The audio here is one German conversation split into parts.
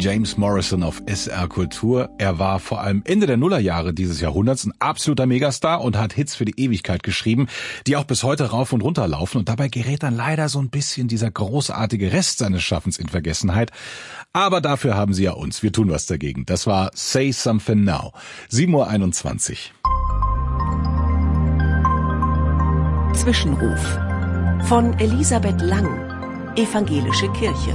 James Morrison auf SR Kultur. Er war vor allem Ende der Nullerjahre dieses Jahrhunderts ein absoluter Megastar und hat Hits für die Ewigkeit geschrieben, die auch bis heute rauf und runter laufen. Und dabei gerät dann leider so ein bisschen dieser großartige Rest seines Schaffens in Vergessenheit. Aber dafür haben Sie ja uns. Wir tun was dagegen. Das war Say Something Now. 7:21 Uhr. Zwischenruf von Elisabeth Lang, Evangelische Kirche.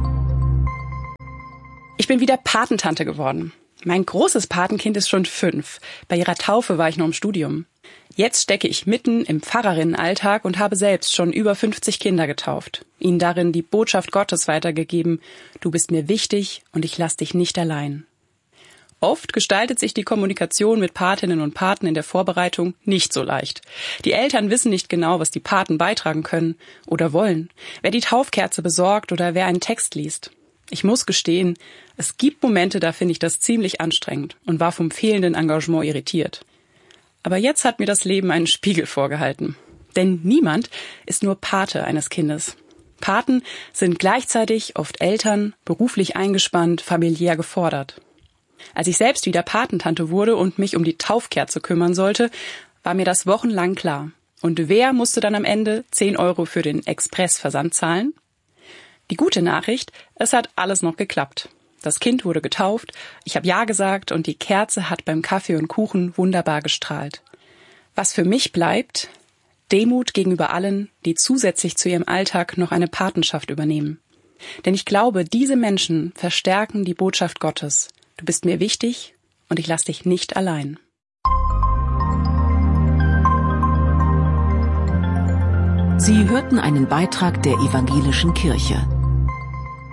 Ich bin wieder Patentante geworden. Mein großes Patenkind ist schon 5. Bei ihrer Taufe war ich noch im Studium. Jetzt stecke ich mitten im Pfarrerinnenalltag und habe selbst schon über 50 Kinder getauft. Ihnen darin die Botschaft Gottes weitergegeben. Du bist mir wichtig und ich lass dich nicht allein. Oft gestaltet sich die Kommunikation mit Patinnen und Paten in der Vorbereitung nicht so leicht. Die Eltern wissen nicht genau, was die Paten beitragen können oder wollen, wer die Taufkerze besorgt oder wer einen Text liest. Ich muss gestehen, es gibt Momente, da finde ich das ziemlich anstrengend und war vom fehlenden Engagement irritiert. Aber jetzt hat mir das Leben einen Spiegel vorgehalten. Denn niemand ist nur Pate eines Kindes. Paten sind gleichzeitig oft Eltern, beruflich eingespannt, familiär gefordert. Als ich selbst wieder Patentante wurde und mich um die Taufkerze kümmern sollte, war mir das wochenlang klar. Und wer musste dann am Ende 10 € für den Expressversand zahlen? Die gute Nachricht, es hat alles noch geklappt. Das Kind wurde getauft, ich habe Ja gesagt und die Kerze hat beim Kaffee und Kuchen wunderbar gestrahlt. Was für mich bleibt? Demut gegenüber allen, die zusätzlich zu ihrem Alltag noch eine Patenschaft übernehmen. Denn ich glaube, diese Menschen verstärken die Botschaft Gottes. Du bist mir wichtig und ich lass dich nicht allein. Sie hörten einen Beitrag der Evangelischen Kirche.